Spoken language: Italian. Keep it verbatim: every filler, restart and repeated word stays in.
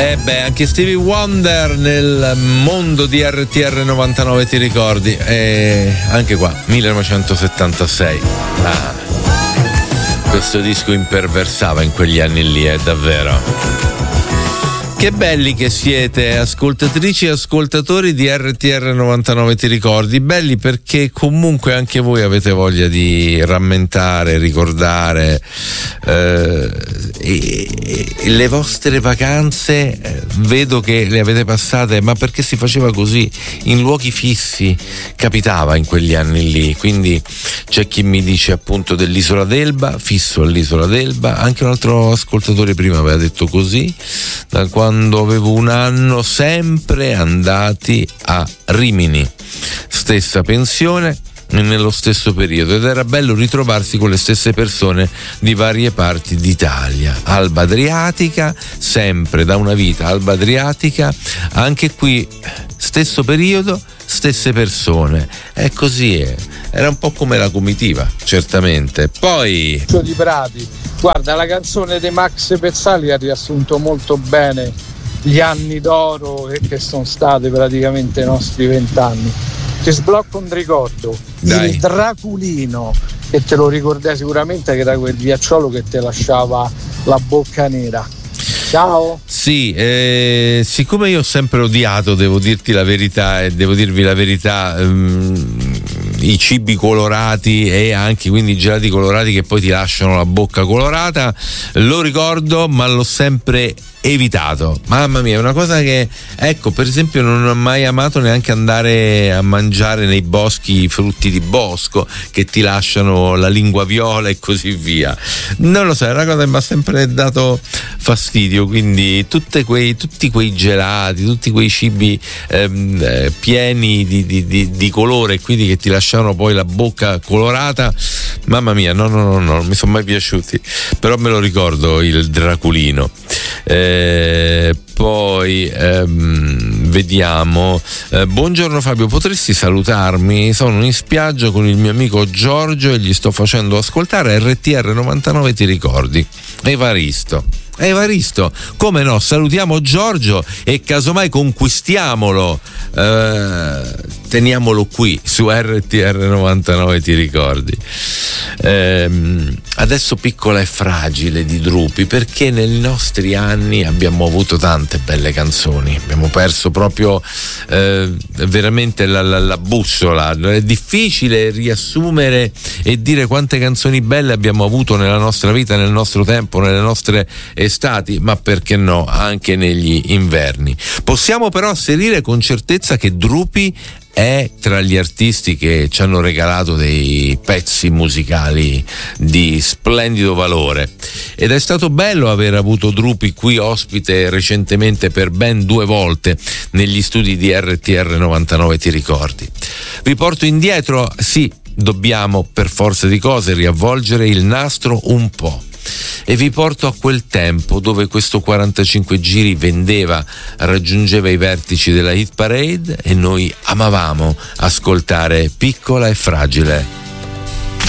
Eh beh, anche Stevie Wonder nel mondo di R T R novantanove, ti ricordi? E anche qua, millenovecentosettantasei. Ah, questo disco imperversava in quegli anni lì, è davvero. Che belli che siete, ascoltatrici e ascoltatori di R T R novantanove, ti ricordi? Belli perché comunque anche voi avete voglia di rammentare, ricordare eh, e, e le vostre vacanze. Eh, vedo che le avete passate, ma perché si faceva così, in luoghi fissi, capitava in quegli anni lì. Quindi c'è chi mi dice appunto dell'Isola d'Elba, fisso all'Isola d'Elba. Anche un altro ascoltatore prima aveva detto così, da quando Quando avevo un anno, sempre andati a Rimini, stessa pensione nello stesso periodo, ed era bello ritrovarsi con le stesse persone di varie parti d'Italia. Alba Adriatica, sempre da una vita, Alba Adriatica, anche qui stesso periodo, stesse persone, e così è. Era un po' come la comitiva, certamente. Poi di Prati, guarda, la canzone di Max Pezzali ha riassunto molto bene gli anni d'oro che sono stati praticamente i nostri vent'anni. Ti sblocco un ricordo. Dai. Il Draculino, che te lo ricordai sicuramente, che era quel ghiacciolo che ti lasciava la bocca nera. Ciao. Sì, eh, siccome io ho sempre odiato, devo dirti la verità e devo dirvi la verità, ehm, i cibi colorati e anche quindi i gelati colorati che poi ti lasciano la bocca colorata, lo ricordo, ma l'ho sempre evitato. Mamma mia, è una cosa che, ecco, per esempio non ho mai amato neanche andare a mangiare nei boschi i frutti di bosco che ti lasciano la lingua viola e così via. Non lo so, è una cosa che mi ha sempre dato fastidio. Quindi tutte quei, tutti quei gelati, tutti quei cibi ehm, eh, pieni di, di, di, di colore, quindi che ti lasciano poi la bocca colorata, mamma mia, no no no no, non mi sono mai piaciuti, però me lo ricordo il Draculino. Eh, poi ehm, vediamo, eh, buongiorno Fabio, potresti salutarmi? Sono in spiaggia con il mio amico Giorgio e gli sto facendo ascoltare R T R novantanove, ti ricordi? Evaristo. Evaristo, come no, salutiamo Giorgio e casomai conquistiamolo, eh, teniamolo qui su R T R novantanove, ti ricordi? Eh, adesso Piccola e fragile di Drupi, perché nei nostri anni abbiamo avuto tante belle canzoni, abbiamo perso proprio eh, veramente la, la, la bussola. È difficile riassumere e dire quante canzoni belle abbiamo avuto nella nostra vita, nel nostro tempo, nelle nostre estati, ma perché no, anche negli inverni. Possiamo però asserire con certezza che Drupi è tra gli artisti che ci hanno regalato dei pezzi musicali di splendido valore, ed è stato bello aver avuto Drupi qui ospite recentemente per ben due volte negli studi di R T R novantanove, ti ricordi? Vi porto indietro, sì, dobbiamo per forza di cose riavvolgere il nastro un po', e vi porto a quel tempo dove questo quarantacinque giri vendeva, raggiungeva i vertici della hit parade, e noi amavamo ascoltare Piccola e fragile.